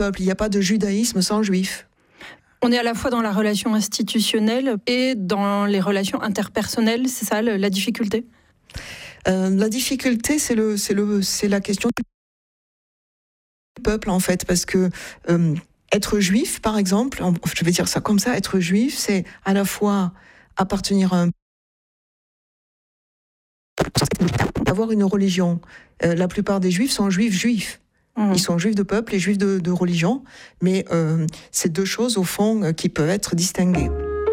Il n'y a pas de judaïsme sans juifs. On est à la fois dans la relation institutionnelle et dans les relations interpersonnelles, c'est ça la difficulté ? La difficulté, c'est la question du peuple, en fait, parce que être juif, par exemple, je vais dire ça comme ça, être juif, c'est à la fois appartenir à un avoir une religion. La plupart des juifs sont juifs. Ils sont juifs de peuple et juifs de religion, mais c'est deux choses, au fond, qui peuvent être distinguées.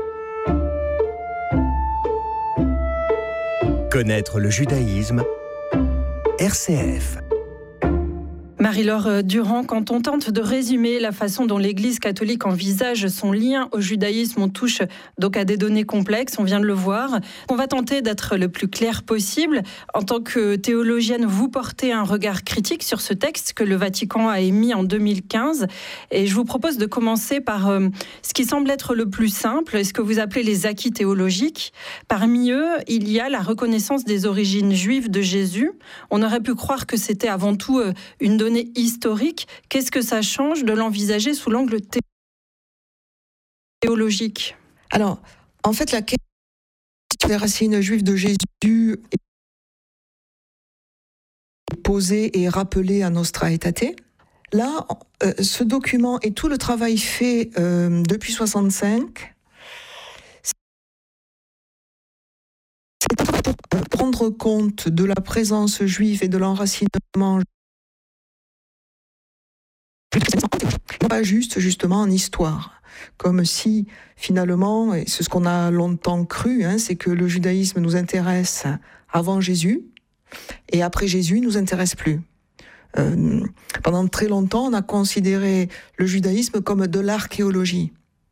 Connaître le judaïsme, RCF. Marie-Laure Durand, quand on tente de résumer la façon dont l'Église catholique envisage son lien au judaïsme, on touche donc à des données complexes, on vient de le voir. On va tenter d'être le plus clair possible. En tant que théologienne, vous portez un regard critique sur ce texte que le Vatican a émis en 2015. Et je vous propose de commencer par ce qui semble être le plus simple, ce que vous appelez les acquis théologiques. Parmi eux, il y a la reconnaissance des origines juives de Jésus. On aurait pu croire que c'était avant tout une donnée historique. Qu'est-ce que ça change de l'envisager sous l'angle théologique ? Alors, en fait, la question des racines juives de Jésus est posée et rappelée à Nostra Aetate. Là, ce document et tout le travail fait depuis 1965, c'est pour prendre compte de la présence juive et de l'enracinement pas juste justement en histoire, comme si finalement, et c'est ce qu'on a longtemps cru, c'est que le judaïsme nous intéresse avant Jésus et après Jésus nous intéresse plus. Pendant très longtemps, on a considéré le judaïsme comme de l'archéologie.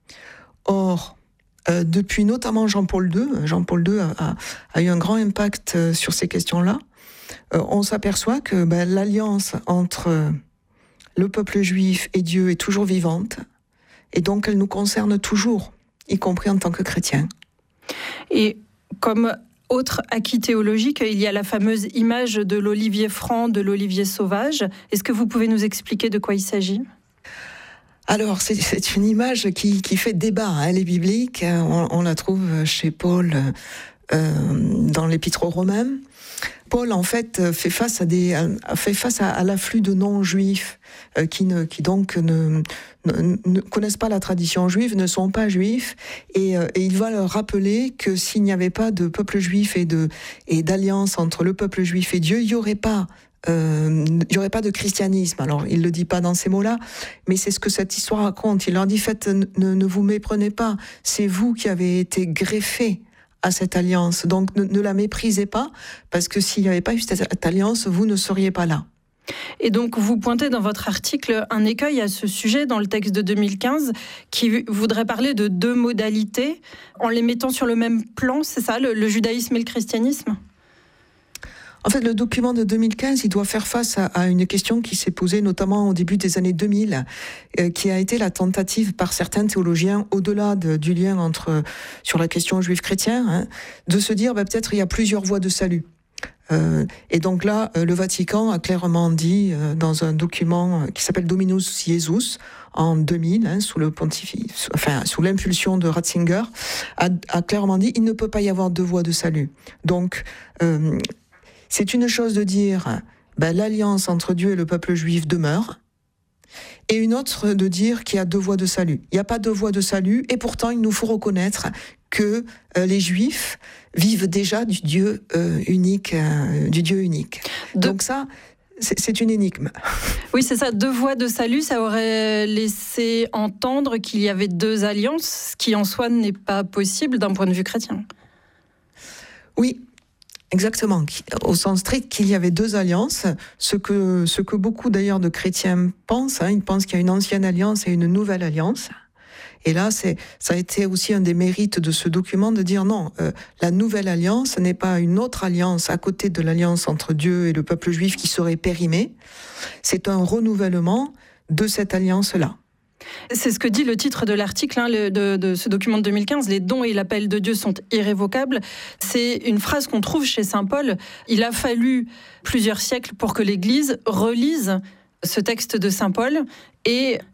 Or, depuis notamment Jean-Paul II a eu un grand impact sur ces questions-là. On s'aperçoit que l'alliance entre le peuple juif et Dieu est toujours vivante, et donc elle nous concerne toujours, y compris en tant que chrétiens. Et comme autre acquis théologique, il y a la fameuse image de l'olivier franc, de l'olivier sauvage. Est-ce que vous pouvez nous expliquer de quoi il s'agit ? Alors, c'est une image qui fait débat, elle est biblique, on la trouve chez Paul dans l'Épître aux Romains. Paul, en fait, fait face à l'afflux de non-juifs qui donc ne connaissent pas la tradition juive, ne sont pas juifs, et il va leur rappeler que s'il n'y avait pas de peuple juif et d'alliance entre le peuple juif et Dieu, il n'y aurait pas de christianisme. Alors, il ne le dit pas dans ces mots-là, mais c'est ce que cette histoire raconte. Il leur dit, faites, ne vous méprenez pas, c'est vous qui avez été greffés à cette alliance. Donc ne la méprisez pas, parce que s'il n'y avait pas eu cette alliance, vous ne seriez pas là. Et donc vous pointez dans votre article un écueil à ce sujet dans le texte de 2015 qui voudrait parler de deux modalités en les mettant sur le même plan, c'est ça, le judaïsme et le christianisme ? En fait, le document de 2015, il doit faire face à une question qui s'est posée notamment au début des années 2000, qui a été la tentative par certains théologiens, au-delà du lien sur la question juif-chrétien, de se dire peut-être il y a plusieurs voies de salut. Et donc là, le Vatican a clairement dit dans un document qui s'appelle Dominus Jesus en 2000, sous l'impulsion de Ratzinger, a clairement dit il ne peut pas y avoir deux voies de salut. Donc c'est une chose de dire l'alliance entre Dieu et le peuple juif demeure, et une autre de dire qu'il y a deux voies de salut. Il n'y a pas deux voies de salut, et pourtant il nous faut reconnaître que les Juifs vivent déjà du Dieu unique. Donc ça, c'est une énigme. Oui, c'est ça. Deux voies de salut, ça aurait laissé entendre qu'il y avait deux alliances, ce qui en soi n'est pas possible d'un point de vue chrétien. Oui. Exactement, au sens strict qu'il y avait deux alliances, ce que beaucoup d'ailleurs de chrétiens pensent, ils pensent qu'il y a une ancienne alliance et une nouvelle alliance. Et là, ça a été aussi un des mérites de ce document de dire non, la nouvelle alliance n'est pas une autre alliance à côté de l'alliance entre Dieu et le peuple juif qui serait périmée, c'est un renouvellement de cette alliance-là. C'est ce que dit le titre de l'article de ce document de 2015. Les dons et l'appel de Dieu sont irrévocables. C'est une phrase qu'on trouve chez saint Paul. Il a fallu plusieurs siècles pour que l'Église relise ce texte de saint Paul et